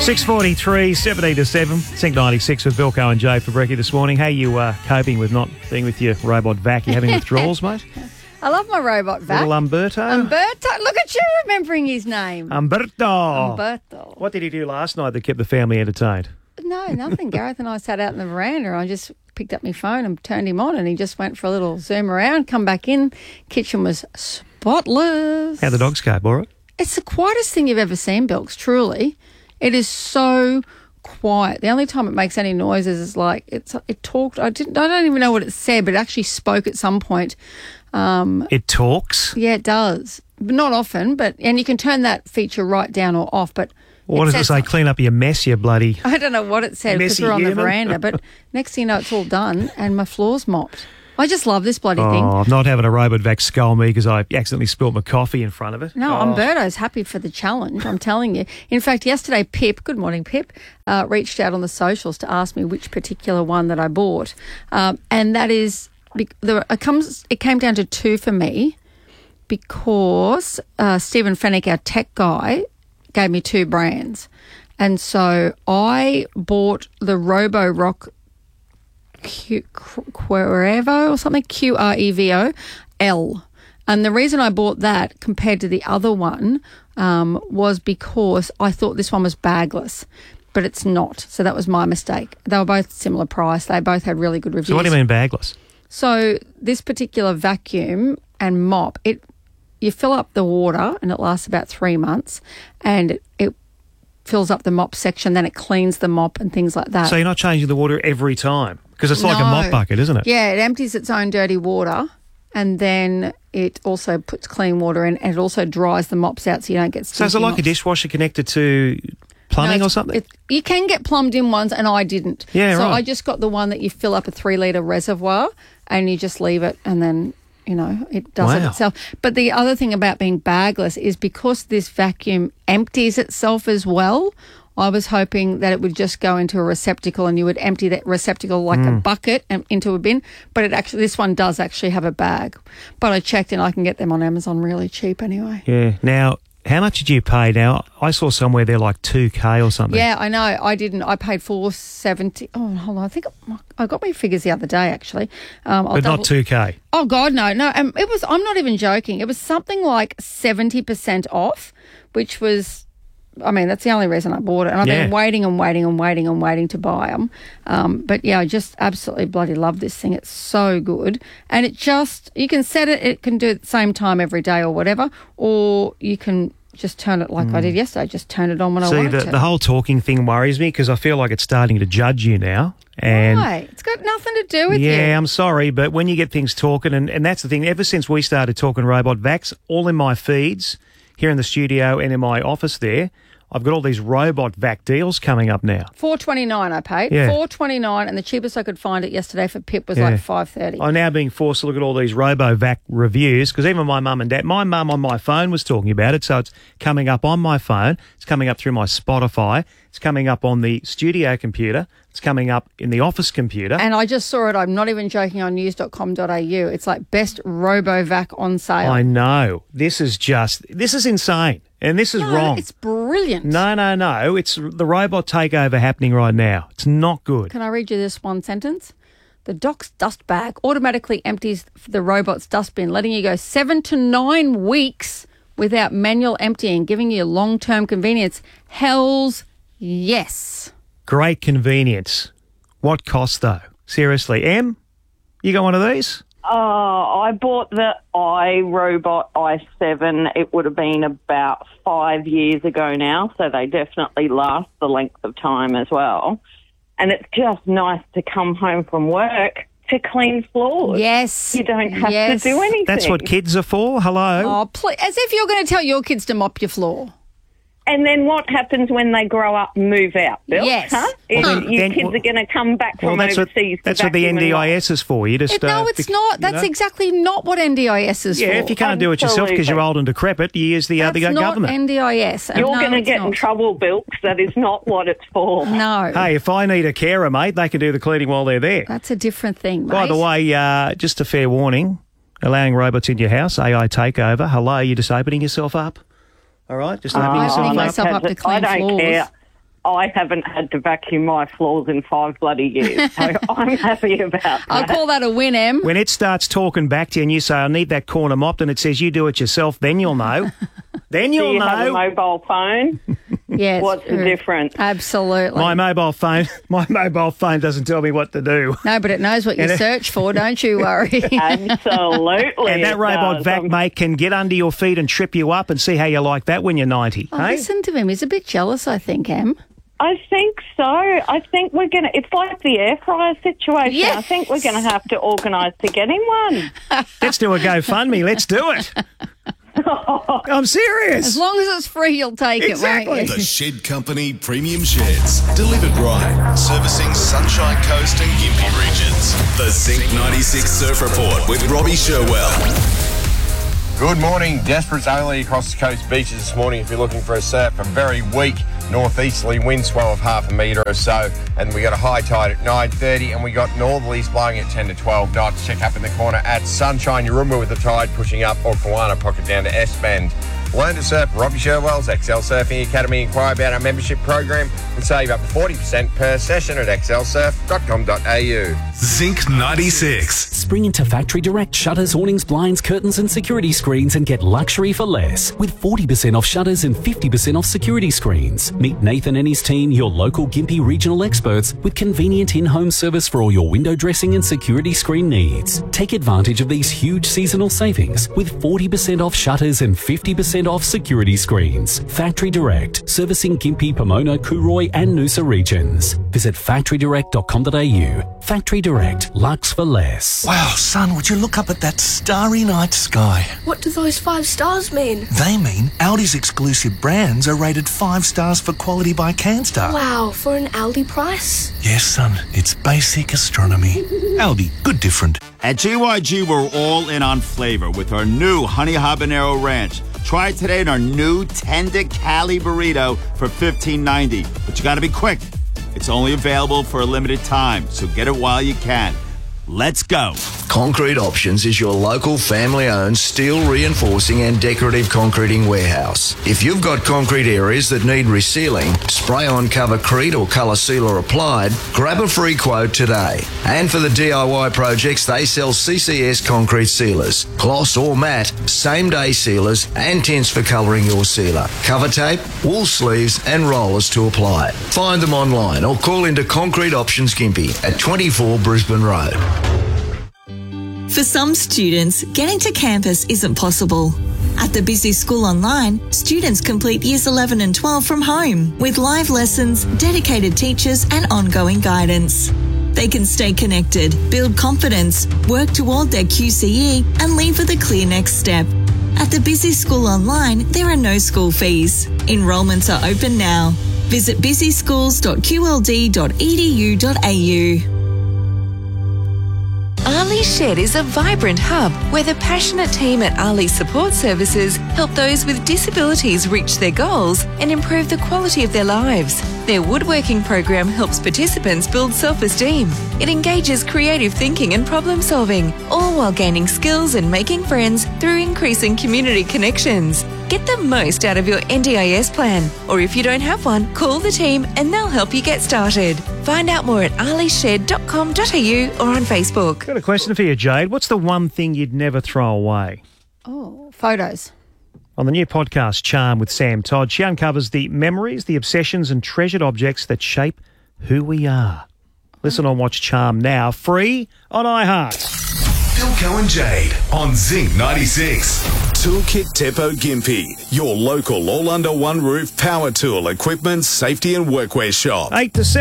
6:43, 17 to 7. Sync 96 with Bilko and Jay for brekkie this morning. How you coping with not being with your robot vac? You having withdrawals, mate? I love my robot vac. Little Umberto? Umberto. Look at you remembering his name. Umberto. Umberto. What did he do last night that kept the family entertained? No, nothing. Gareth and I sat out in the veranda. I just picked up my phone and turned him on, and he just went for a little zoom around, come back in. Kitchen was spotless. How'd the dogs cope, all right? It's the quietest thing you've ever seen, Bilks, truly. It is so quiet. The only time it makes any noises is like it talked. I don't even know what it said, but it actually spoke at some point. It talks? Yeah, it does. But not often, and you can turn that feature right down or off, but what does it say? Clean up your mess, you bloody... I don't know what it said because we're on human. the veranda, but next thing you know, it's all done and my floor's mopped. I just love this bloody thing. I'm not having a robot vac skull me because I accidentally spilt my coffee in front of it. No, Umberto's happy for the challenge, I'm telling you. In fact, yesterday, Pip, good morning, Pip, reached out on the socials to ask me which particular one that I bought. And that is, it came down to two for me because Stephen Fennick, our tech guy, gave me two brands. And so I bought the Roborock Querevo or something, Qrevo L. And the reason I bought that compared to the other one was because I thought this one was bagless, but it's not. So that was my mistake. They were both similar price. They both had really good reviews. So what do you mean bagless? So this particular vacuum and mop, you fill up the water and it lasts about 3 months, and it fills up the mop section, then it cleans the mop and things like that. So you're not changing the water every time? Because it's like a mop bucket, isn't it? Yeah, it empties its own dirty water, and then it also puts clean water in, and it also dries the mops out so you don't get stinky. So is it like mops. a dishwasher connected to plumbing or something? You can get plumbed in ones, and I didn't. Yeah, so right. I just got the one that you fill up a 3-litre reservoir and you just leave it, and then... it does it itself. But the other thing about being bagless is because this vacuum empties itself as well, I was hoping that it would just go into a receptacle and you would empty that receptacle like a bucket and into a bin. But this one does actually have a bag. But I checked and I can get them on Amazon really cheap anyway. Yeah. Now, how much did you pay? Now, I saw somewhere they're like $2,000 or something. Yeah, I know. I didn't. I paid $470. Oh, hold on. I think I got my figures the other day, actually. But not $2,000. Oh, God, no. No, it was. I'm not even joking. It was something like 70% off, which was... I mean, that's the only reason I bought it. And I've been waiting and waiting and waiting and waiting to buy them. But, yeah, I just absolutely bloody love this thing. It's so good. And you can set it, it can do it at the same time every day or whatever, or you can just turn it like I did yesterday, just turn it on when I want it to. The whole talking thing worries me because I feel like it's starting to judge you now. And why? It's got nothing to do with you. Yeah, I'm sorry, but when you get things talking, and that's the thing, ever since we started talking robot vacs, all in my feeds, here in the studio and in my office there, I've got all these robot vac deals coming up now. $4.29 I paid. Yeah. $4.29, and the cheapest I could find it yesterday for Pip was like $5.30. I'm now being forced to look at all these robo-vac reviews because even my mum and dad, my mum on my phone was talking about it, so it's coming up on my phone. It's coming up through my Spotify. It's coming up on the studio computer. It's coming up in the office computer. And I just saw it, I'm not even joking, on news.com.au. It's like best robo-vac on sale. I know. This is insane. And this is wrong. It's brilliant. No. It's the robot takeover happening right now. It's not good. Can I read you this one sentence? The Doc's dust bag automatically empties the robot's dustbin, letting you go 7 to 9 weeks without manual emptying, giving you long-term convenience. Hell's yes. Great convenience. What cost, though? Seriously. Em, you got one of these? I bought the iRobot i7. It would have been about 5 years ago now, so they definitely last the length of time as well. And it's just nice to come home from work to clean floors. Yes. You don't have to do anything. That's what kids are for. Hello. Oh, please. As if you're going to tell your kids to mop your floor. And then what happens when they grow up and move out, Bill? Yes. Huh? Your kids are going to come back from overseas. That's what the NDIS is for. You just no, it's not. That's exactly not what NDIS is for. Yeah, if you can't do it yourself because you're old and decrepit, you use the government. That's not NDIS. You're going to get in trouble, Bill, because that is not what it's for. No. Hey, if I need a carer, mate, they can do the cleaning while they're there. That's a different thing, mate. By the way, just a fair warning, allowing robots into your house, AI takeover. Hello, you're just opening yourself up. All right, just opening yourself up. Myself up to clean I don't floors. care. I haven't had to vacuum my floors in 5 bloody years, so I'm happy about that. I'll call that a win, Em. When it starts talking back to you and you say, I need that corner mopped, and it says you do it yourself, then you'll know. Then you'll Do you know. have a mobile phone? Yeah, it's What's the true. difference? Absolutely. My mobile phone doesn't tell me what to do. No, but it knows what you search for, don't you worry. Absolutely. And that it robot does. vac, mate, can get under your feet and trip you up and see how you like that when you're 90. Oh, hey? listen to him. He's a bit jealous, I think, Em. I think so. I think we're going to... It's like the air fryer situation. Yes. I think we're going to have to organise to get him one. Let's do a GoFundMe. Let's do it. I'm serious. As long as it's free, you'll take Exactly. it, won't you? The Shed Company Premium Sheds. Delivered right. Servicing Sunshine Coast and Gympie regions. The Zinc 96 Surf Report with Robbie Sherwell. Good morning. Desperate only across the coast beaches this morning if you're looking for a surf. A very weak northeasterly wind swell of half a metre or so. And we got a high tide at 9:30 and we got northerlies blowing at 10 to 12 knots. Check up in the corner at Sunshine Yarumba with the tide pushing up, or Kawana Pocket down to S-Bend. Learn to surf. Robbie Sherwell's XL Surfing Academy. Inquire about our membership program and save up to 40% per session at xlsurf.com.au. Zinc 96. Spring into Factory Direct shutters, awnings, blinds, curtains and security screens and get luxury for less. With 40% off shutters and 50% off security screens. Meet Nathan and his team, your local Gympie regional experts, with convenient in-home service for all your window dressing and security screen needs. Take advantage of these huge seasonal savings with 40% off shutters and 50% off security screens. Factory Direct, servicing Gympie, Pomona, Cooroy and Noosa regions. Visit factorydirect.com.au. Factory Direct, luxe for less. Wow, son, would you look up at that starry night sky? What do those 5 stars mean? They mean Aldi's exclusive brands are rated 5 stars for quality by CanStar. Wow, for an Aldi price? Yes, son, it's basic astronomy. Aldi, good different. At GYG, we're all in on flavor with our new Honey Habanero Ranch. Try it today in our new Tender Cali Burrito for $15.90. But you gotta be quick. It's only available for a limited time, so get it while you can. Let's go. Concrete Options is your local family-owned steel reinforcing and decorative concreting warehouse. If you've got concrete areas that need resealing, spray-on covercrete or colour sealer applied, grab a free quote today. And for the DIY projects, they sell CCS concrete sealers, gloss or matte, same-day sealers and tints for colouring your sealer, cover tape, wool sleeves and rollers to apply. Find them online or call into Concrete Options Gympie at 24 Brisbane Road. For some students, getting to campus isn't possible. At the Busy School Online, students complete Years 11 and 12 from home with live lessons, dedicated teachers and ongoing guidance. They can stay connected, build confidence, work toward their QCE and leave with a clear next step. At the Busy School Online, there are no school fees. Enrolments are open now. Visit busyschools.qld.edu.au. Ali Shed is a vibrant hub where the passionate team at Ali Support Services help those with disabilities reach their goals and improve the quality of their lives. Their woodworking program helps participants build self-esteem. It engages creative thinking and problem solving, all while gaining skills and making friends through increasing community connections. Get the most out of your NDIS plan, or if you don't have one, call the team and they'll help you get started. Find out more at alished.com.au or on Facebook. Got a question for you, Jade. What's the one thing you'd never throw away? Oh, photos. On the new podcast, Charm with Sam Todd, she uncovers the memories, the obsessions and treasured objects that shape who we are. Listen on Watch Charm now, free on iHeart. Philco and Jade on Zinc 96. Toolkit Depot Gympie, your local all-under-one-roof power tool, equipment, safety and workwear shop. 8 to 7.